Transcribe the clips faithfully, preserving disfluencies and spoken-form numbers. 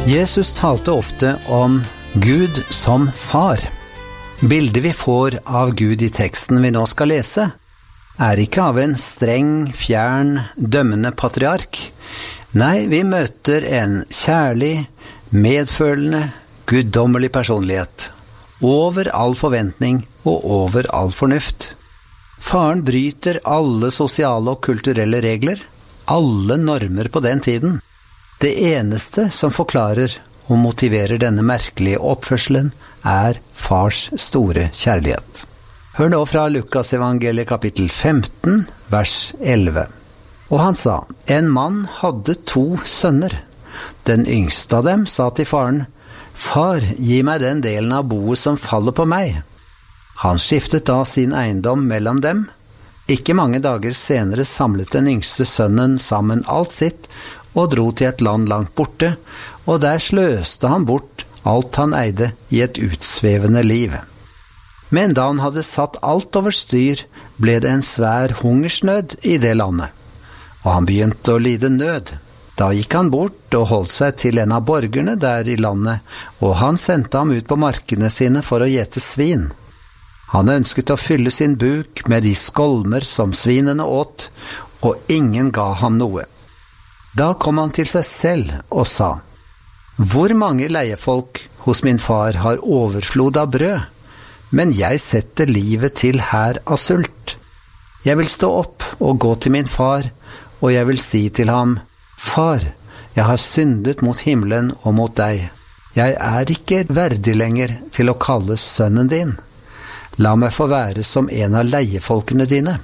Jesus talte ofte om Gud som far. Bildet vi får av Gud i teksten vi nå skal lese, er ikke av en streng, fjern, dømmende patriark. Nei, vi møter en kjærlig, medfølende, guddommelig personlighet, over all forventning og over all fornuft. Faren bryter alle sosiale og kulturelle regler, alle normer på den tiden. Det eneste som forklarer og motiverer denne merkelige oppførselen er fars store kjærlighet. Hør nå fra Lukas evangeliet kapittel femten, vers elleve. Og han sa, en mann hadde to sønner. Den yngste av dem sa til faren, far, gi meg den delen av boet som faller på meg. Han skiftet da sin eiendom mellom dem. Ikke mange dager senere samlet den yngste sønnen sammen alt sitt og dro til et land langt borte, og der sløste han bort alt han eide i et utsvevende liv. Men da han hadde satt alt over styr, ble det en svær hungersnød i det landet, og han begynte å lide nød. Da gikk han bort og holdt seg til en av borgerne der i landet, og han sendte ham ut på markene sine for å gjete svin. Han ønsket å fylle sin buk med de skolmer som svinene åt, og ingen ga ham noe. Da kom han til seg selv og sa, hvor mange leiefolk hos min far har overflod av brød, men jeg setter livet til her av sult. Jeg vil stå opp og gå til min far, og jeg vil si til ham, far, jeg har syndet mot himmelen og mot deg. Jeg er ikke verdig lenger til å kalles sønnen din. La meg få være som en av leiefolkene dine.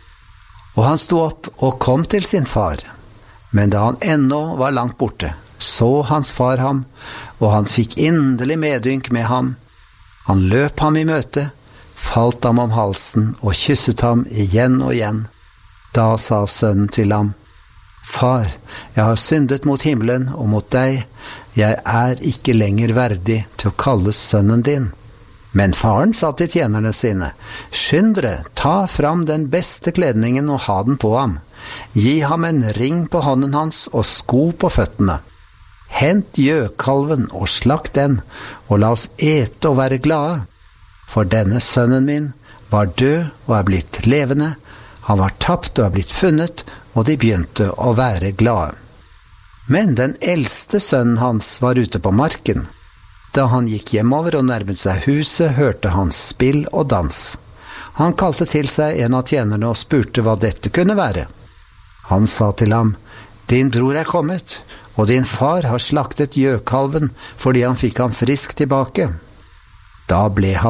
Og han sto opp og kom til sin far. Men da han ennå var langt borte, så hans far ham, og han fikk inderlig medynk med ham. Han løp ham i møte, falt ham om halsen og kysset ham igjen og igjen. Da sa sønnen til ham, far, jeg har syndet mot himmelen og mot deg. Jeg er ikke lenger verdig til å kalles sønnen din. Men faren sa til tjenerne sine, skynd dere, ta fram den beste kledningen og ha den på ham. Gi ham en ring på hånden hans og sko på føttene. Hent gjøkalven og slakt den, og la oss ete og være glade. For denne sønnen min var død og er blitt levende, han var tapt og er blitt funnet, og de begynte å være glade. Men den eldste sønnen hans var ute på marken. Da han gikk hjemover og nærmet seg huset, hørte han spill og dans. Han kalte til seg en av tjenerne og spurte hva dette kunne være. Han sa til ham, din bror er kommet, og din far har slaktet gjøkalven fordi han fikk ham frisk tilbake. Da ble han